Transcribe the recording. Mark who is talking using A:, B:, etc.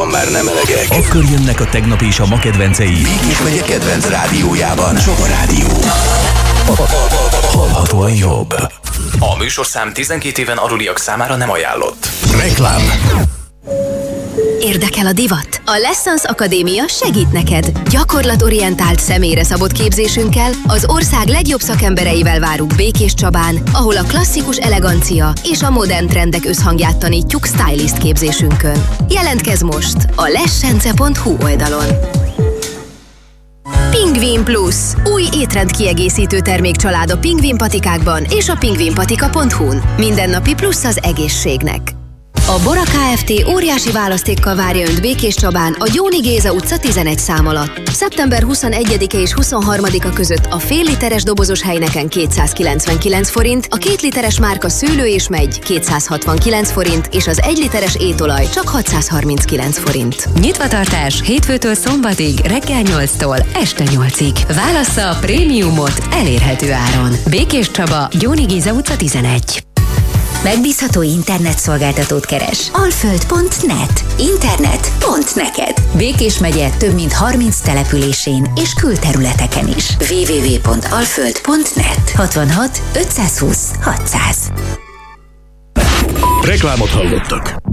A: már nem elegek.
B: Akkor jönnek a tegnap és a ma kedvencei.
A: Békés megye kedvenc rádiójában. Soma Rádió. Hallhatóan jobb.
C: A műsorszám 12 éven aluliak számára nem ajánlott.
A: Reklám.
D: Érdekel a divat? A Lessons Akadémia segít neked. Gyakorlatorientált, személyre szabott képzésünkkel az ország legjobb szakembereivel várunk Békés Csabán, ahol a klasszikus elegancia és a modern trendek összhangját tanítjuk stylist képzésünkön. Jelentkezz most a lessence.hu oldalon. Pingvin Plus. Új étrendkiegészítő termékcsalád a Pingvin patikákban és a pingvinpatika.hu-n. Mindennapi plusz az egészségnek. A Bora Kft. Óriási választékkal várja Önt Békés Csabán a Gyóni Géza utca 11 szám alatt. Szeptember 21-e és 23-a között a fél literes dobozos helyneken 299 forint, a 2 literes márka szőlő és megy 269 forint, és az 1 literes étolaj csak 639 forint.
E: Nyitvatartás hétfőtől szombatig reggel 8-tól este 8-ig. Válassza a prémiumot elérhető áron. Békés Csaba, Gyóni Géza utca 11.
F: Megbízható internetszolgáltatót keres. Alföld.net. Internet pont neked. Békés megye több mint 30 településén és külterületeken is. www.alföld.net. 66 520 600.
A: Reklámot hallottak.